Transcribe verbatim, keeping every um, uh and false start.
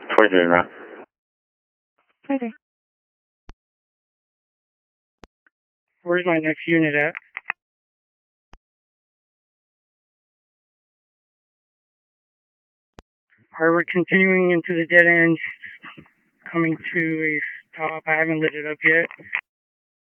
twenty-three, man. Okay. Where's my next unit at? Alright, we're continuing into the dead end, coming to a stop. I haven't lit it up yet.